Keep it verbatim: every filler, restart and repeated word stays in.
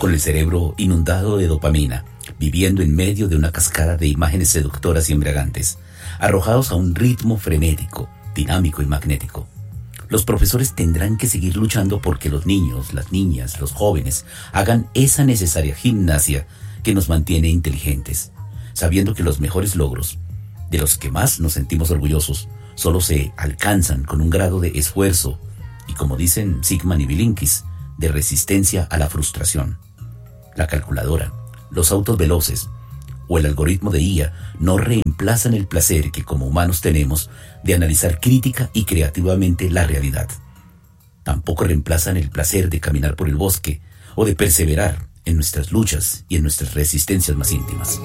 con el cerebro inundado de dopamina, viviendo en medio de una cascada de imágenes seductoras y embriagantes, arrojados a un ritmo frenético, dinámico y magnético. Los profesores tendrán que seguir luchando porque los niños, las niñas, los jóvenes hagan esa necesaria gimnasia que nos mantiene inteligentes, sabiendo que los mejores logros, de los que más nos sentimos orgullosos, solo se alcanzan con un grado de esfuerzo y, como dicen Sigman y Bilinkis, de resistencia a la frustración. La calculadora, los autos veloces o el algoritmo de I A no reemplazan el placer que como humanos tenemos de analizar crítica y creativamente la realidad. Tampoco reemplazan el placer de caminar por el bosque o de perseverar en nuestras luchas y en nuestras resistencias más íntimas.